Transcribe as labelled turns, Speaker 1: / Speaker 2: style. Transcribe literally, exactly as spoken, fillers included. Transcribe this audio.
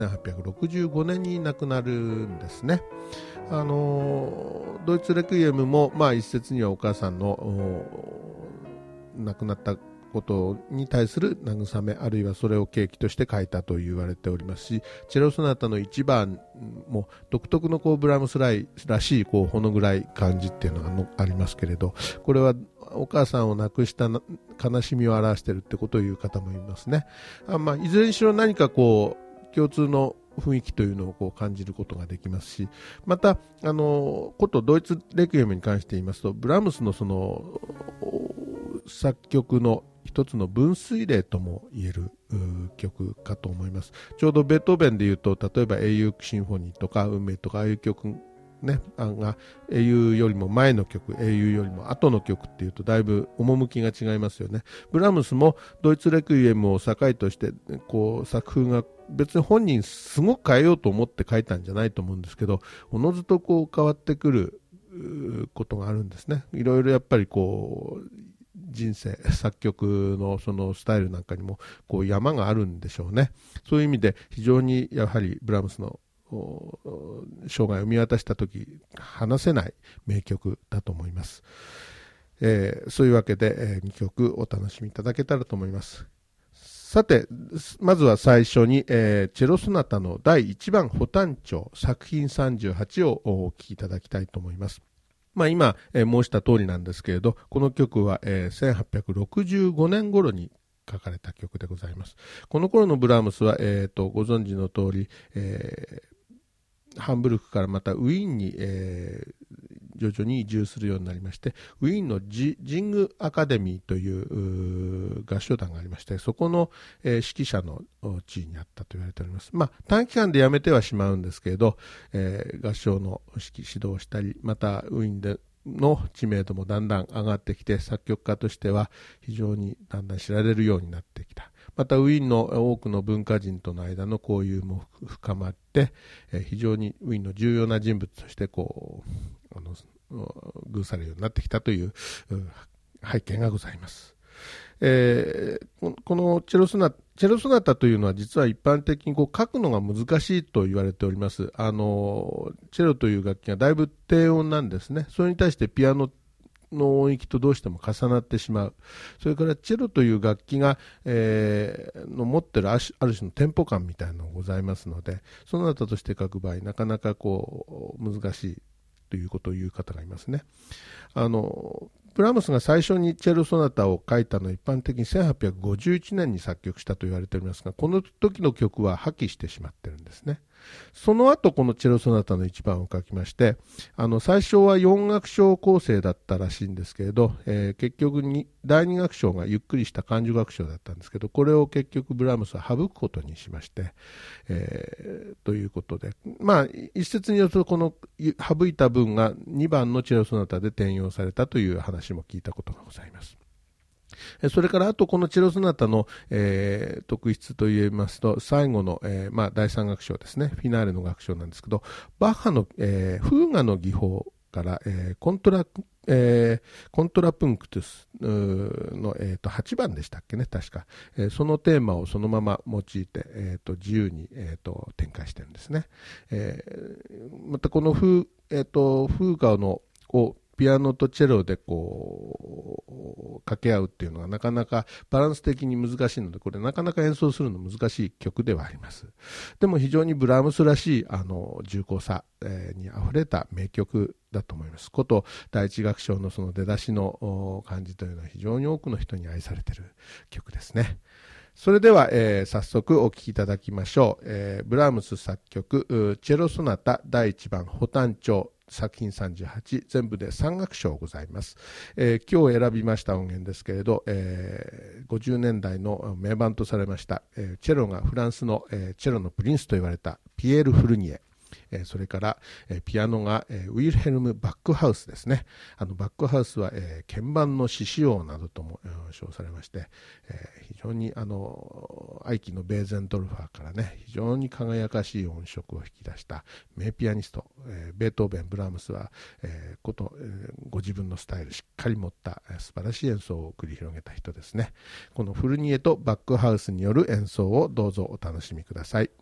Speaker 1: せんはっぴゃくろくじゅうごねんに亡くなるんですね。あのドイツレクイエムも、まあ、一説にはお母さんの亡くなったことに対する慰め、あるいはそれを契機として書いたと言われておりますし、チェロソナタのいちばんも独特のこうブラームスらいらしいこうほの暗い感じっていうのがのありますけれど、これはお母さんを亡くした悲しみを表しているってことを言う方もいますね。あ、まあ、いずれにしろ何かこう共通の雰囲気というのをこう感じることができますし、またあのことドイツレクイエムに関して言いますと、ブラームスのその作曲の一つの分水嶺とも言える曲かと思います。ちょうどベートーベンでいうと、例えば英雄シンフォニーとか運命とか、ああいう曲ね、あが英雄よりも前の曲、英雄よりも後の曲っていうとだいぶ趣が違いますよね。ブラームスもドイツレクイエムを境としてこう作風が別に本人すごく変えようと思って書いたんじゃないと思うんですけど、おのずとこう変わってくることがあるんですね。いろいろやっぱりこう人生作曲のそのスタイルなんかにもこう山があるんでしょうね。そういう意味で非常にやはりブラームスの生涯を見渡した時話せない名曲だと思います。えー、そういうわけで、えー、にきょくお楽しみいただけたらと思います。さて、まずは最初に、えー、チェロソナタのだいいちばん補単調作品さんじゅうはちをお聴きいただきたいと思います。まあ、今、えー、申した通りなんですけれど、この曲は、えー、せんはっぴゃくろくじゅうごねん頃に書かれた曲でございます。この頃のブラームスは、えー、とご存知の通り、えー、ハンブルクからまたウィーンに、えー、徐々に移住するようになりまして、ウィーンの ジ, ジングアカデミーという合唱団がありまして、そこの、えー、指揮者の地位にあったと言われております。まあ、短期間で辞めてはしまうんですけれど、えー、合唱の指揮指導をしたり、またウィーンでの知名度もだんだん上がってきて、作曲家としては非常にだんだん知られるようになってきた。またウィーンの多くの文化人との間の交友も深まって、えー、非常にウィーンの重要な人物としてこうあの遇されるようになってきたという背景がございます。えー、このチェロソナチェロソナタというのは実は一般的にこう書くのが難しいと言われております。あのチェロという楽器がだいぶ低音なんですね。それに対してピアノの音域とどうしても重なってしまう。それからチェロという楽器が、えー、の持ってるある種のテンポ感みたいなのがございますので、ソナタとして書く場合なかなかこう難しいということを言う方がいますね。あのブラームスが最初にチェロソナタを書いたのは一般的にせんはっぴゃくごじゅういちねんに作曲したと言われておりますが、この時の曲は破棄してしまってるんですね。その後このチェロソナタのいちばんを書きまして、あの最初はよん楽章構成だったらしいんですけれど、えー、結局にだいに楽章がゆっくりした感受楽章だったんですけど、これを結局ブラームスは省くことにしまして、えー、ということで、まあ一説によるとこの省いた分がにばんのチェロソナタで転用されたという話も聞いたことがございます。それからあとこのチェロソナタの、えー、特筆といいますと、最後の、えーまあ、だいさん楽章ですね、フィナーレの楽章なんですけど、バッハの、えー、フーガの技法から、えー、コントラ、えー、コントラプンクトゥスの、えー、とはちばんでしたっけね、確か、えー、そのテーマをそのまま用いて、えー、と自由に、えー、と展開してるんですね。えー、またこのフー、えー、とフーガのをピアノとチェロでこう掛け合うっていうのがなかなかバランス的に難しいので、これなかなか演奏するの難しい曲ではあります。でも非常にブラームスらしいあの重厚さ、えー、にあふれた名曲だと思います。こと第一楽章のその出だしの感じというのは非常に多くの人に愛されている曲ですね。それでは、えー、早速お聴きいただきましょう。えー、ブラームス作曲チェロソナタだいいちばん補単調作品さんじゅうはち、全部でさん楽章ございます。えー、今日選びました音源ですけれど、えー、ごじゅうねんだいの名盤とされました、えー、チェロがフランスの、えー、チェロのプリンスと言われたピエール・フルニエ、えー、それから、えー、ピアノが、えー、ウィルヘルム・バックハウスですね。あのバックハウスは、えー、鍵盤の獅子王などとも、えー、称されまして、えー、非常にあの愛機のベーゼンドルファーからね、非常に輝かしい音色を引き出した名ピアニスト、えー、ベートーベン、ブラームスは、えー、こと、えー、ご自分のスタイルしっかり持った、えー、素晴らしい演奏を繰り広げた人ですね。このフルニエとバックハウスによる演奏をどうぞお楽しみください。